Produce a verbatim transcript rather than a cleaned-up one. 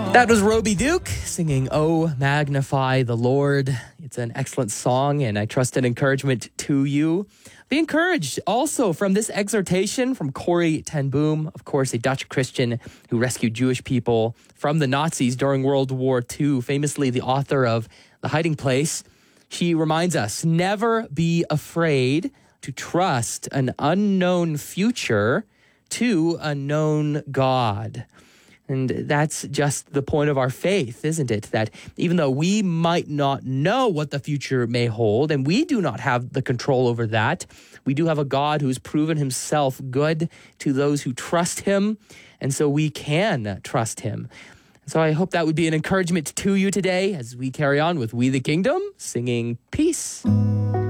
That was Roby Duke singing "Oh, Magnify the Lord." It's an excellent song, and I trust an encouragement to you. Be encouraged also from this exhortation from Corrie ten Boom, of course, a Dutch Christian who rescued Jewish people from the Nazis during World War Two, famously the author of The Hiding Place. She reminds us, never be afraid to trust an unknown future to a known God. And that's just the point of our faith, isn't it? That even though we might not know what the future may hold, and we do not have the control over that, we do have a God who's proven himself good to those who trust him, and so we can trust him. So I hope that would be an encouragement to you today as we carry on with We the Kingdom, singing Peace.